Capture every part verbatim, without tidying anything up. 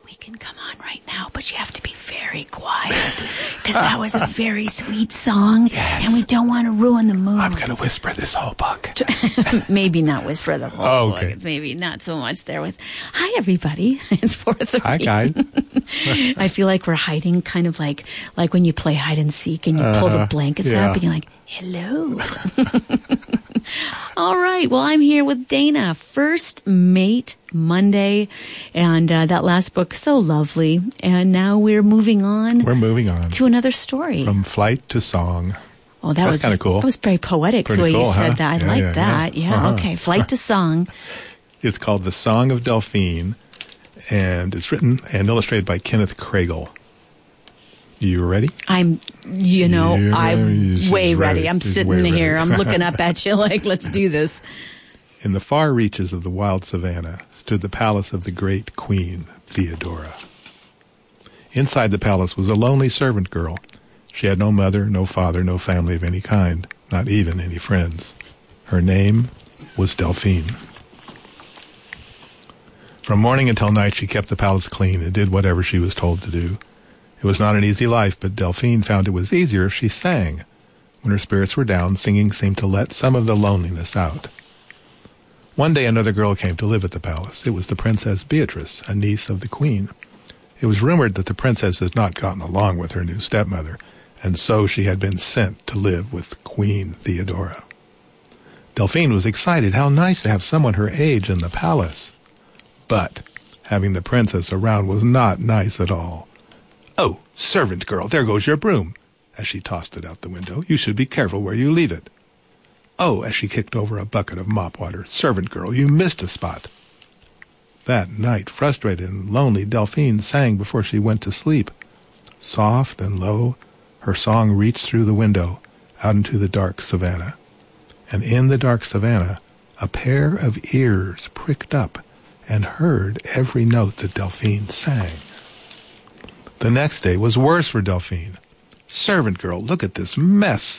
we can come on right now, but you have to be very quiet because that was a very sweet song, yes. and we don't want to ruin the mood. I'm going to whisper this whole book. Maybe not whisper the whole oh, okay. book. Maybe not so much there with, hi, everybody. It's four thirty. Hi, guys. I feel like we're hiding kind of like like when you play hide and seek and you pull uh, the blankets yeah. up and you're like, hello. All right. Well, I'm here with Dana. First Mate Monday. And uh, that last book, so lovely. And now we're moving on. We're moving on. To another story. From flight to song. Oh, that That's was kind of cool. That was very poetic Pretty the way cool, you said huh? that. I yeah, like yeah, that. Yeah. Yeah. Uh-huh. Okay. Flight to song. It's called The Song of Delphine. And it's written and illustrated by Kenneth Kragle. You ready? I'm, you know, You're I'm ready. way ready. ready. I'm She's sitting way here. ready. I'm looking up at you like, let's do this. In the far reaches of the wild savannah stood the palace of the great Queen Theodora. Inside the palace was a lonely servant girl. She had no mother, no father, no family of any kind, not even any friends. Her name was Delphine. From morning until night, she kept the palace clean and did whatever she was told to do. It was not an easy life, but Delphine found it was easier if she sang. When her spirits were down, singing seemed to let some of the loneliness out. One day another girl came to live at the palace. It was the Princess Beatrice, a niece of the queen. It was rumored that the princess had not gotten along with her new stepmother, and so she had been sent to live with Queen Theodora. Delphine was excited. How nice to have someone her age in the palace. But having the princess around was not nice at all. "Oh, servant girl, there goes your broom," as she tossed it out the window. "You should be careful where you leave it." "Oh," as she kicked over a bucket of mop water, "servant girl, you missed a spot." That night, frustrated and lonely, Delphine sang before she went to sleep. Soft and low, her song reached through the window out into the dark savannah. And in the dark savannah, a pair of ears pricked up and heard every note that Delphine sang. The next day was worse for Delphine. "Servant girl, look at this mess."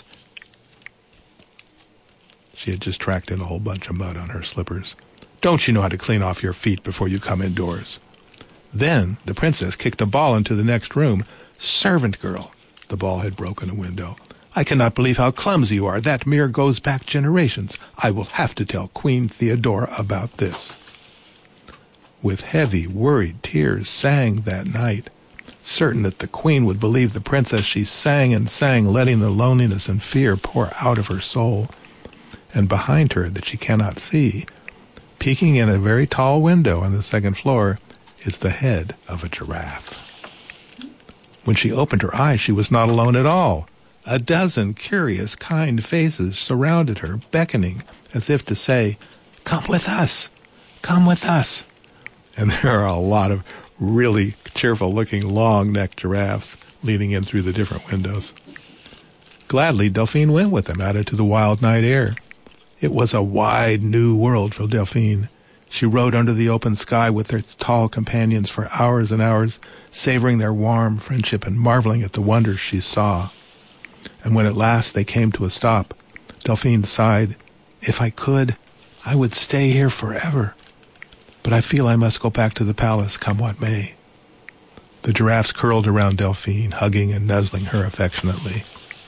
She had just tracked in a whole bunch of mud on her slippers. "Don't you know how to clean off your feet before you come indoors?" Then the princess kicked a ball into the next room. "Servant girl," the ball had broken a window. "I cannot believe how clumsy you are. That mirror goes back generations. I will have to tell Queen Theodora about this." With heavy, worried tears, sang that night. Certain that the queen would believe the princess, she sang and sang, letting the loneliness and fear pour out of her soul. And behind her, that she cannot see, peeking in a very tall window on the second floor, is the head of a giraffe. When she opened her eyes, she was not alone at all. A dozen curious, kind faces surrounded her, beckoning as if to say, "Come with us, come with us." And there are a lot of really cheerful-looking, long-necked giraffes leading in through the different windows. Gladly, Delphine went with them out into the wild night air. It was a wide, new world for Delphine. She rode under the open sky with her tall companions for hours and hours, savoring their warm friendship and marveling at the wonders she saw. And when at last they came to a stop, Delphine sighed, "If I could, I would stay here forever. But I feel I must go back to the palace, come what may." The giraffes curled around Delphine, hugging and nuzzling her affectionately.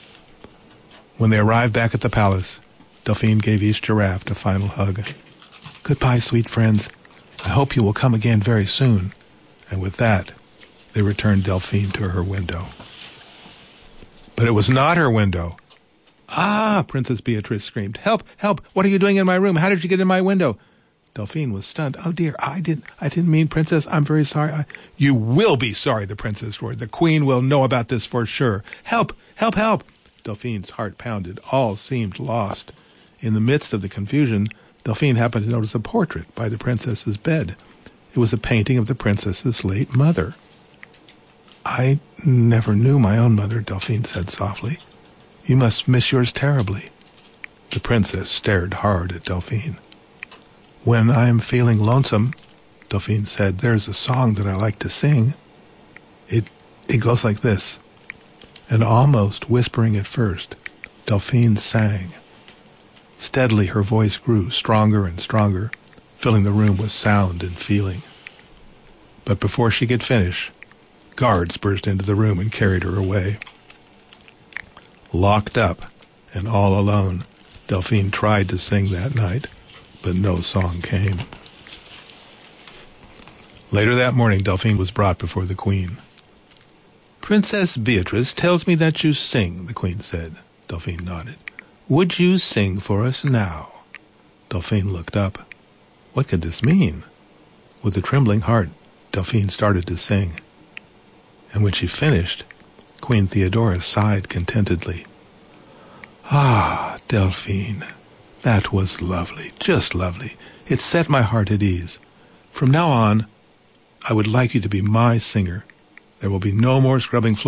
When they arrived back at the palace, Delphine gave each giraffe a final hug. "Goodbye, sweet friends. I hope you will come again very soon." And with that, they returned Delphine to her window. But it was not her window. "Ah!" Princess Beatrice screamed. "Help! Help! What are you doing in my room? How did you get in my window?" Delphine was stunned. "Oh dear, I didn't I didn't mean, Princess. I'm very sorry." I, "You will be sorry," the princess roared. "The queen will know about this for sure. Help! Help! Help!" Delphine's heart pounded. All seemed lost. In the midst of the confusion, Delphine happened to notice a portrait by the princess's bed. It was a painting of the princess's late mother. "I never knew my own mother," Delphine said softly. "You must miss yours terribly." The princess stared hard at Delphine. "When I am feeling lonesome," Delphine said, "there's a song that I like to sing. It it goes like this." And almost whispering at first, Delphine sang. Steadily her voice grew stronger and stronger, filling the room with sound and feeling. But before she could finish, guards burst into the room and carried her away. Locked up and all alone, Delphine tried to sing that night, but no song came. Later that morning, Delphine was brought before the queen. "Princess Beatrice tells me that you sing," the queen said. Delphine nodded. "Would you sing for us now?" Delphine looked up. What could this mean? With a trembling heart, Delphine started to sing. And when she finished, Queen Theodora sighed contentedly. "Ah, Delphine, that was lovely, just lovely. It set my heart at ease. From now on, I would like you to be my singer. There will be no more scrubbing floors.